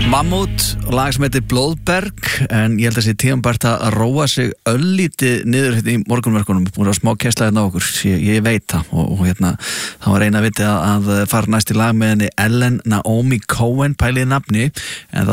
Mammút, lag sem heitir Blóðberg, en ég held að sé tímabært að róa sig öllítið niður hérna í morgunverkunum, búin að smá kæsla hérna á okkur, ég veit það og hérna, það var eina vitið að fara næst í lag með henni Ellen Naomi Cohen, pælið nafni, en